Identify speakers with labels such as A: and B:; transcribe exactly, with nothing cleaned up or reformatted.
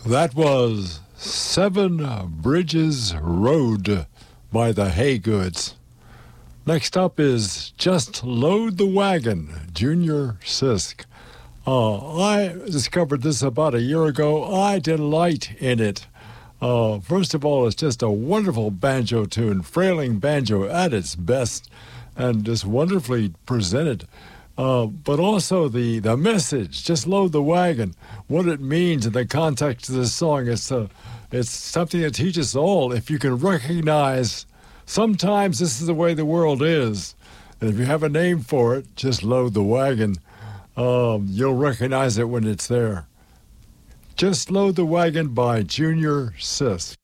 A: That was Seven Bridges Road by the Haygoods. Next up is Just Load the Wagon, Junior Sisk. Uh, I discovered this about a year ago. I delight in it. Uh, first of all, it's just a wonderful banjo tune, frailing banjo at its best, and just wonderfully presented. Uh, but also the, the message, just load the wagon, what it means in the context of this song. It's, uh, it's something that teaches all. If you can recognize sometimes this is the way the world is, and if you have a name for it, just load the wagon. Um, you'll recognize it when it's there. Just Load the Wagon by Junior Sisk.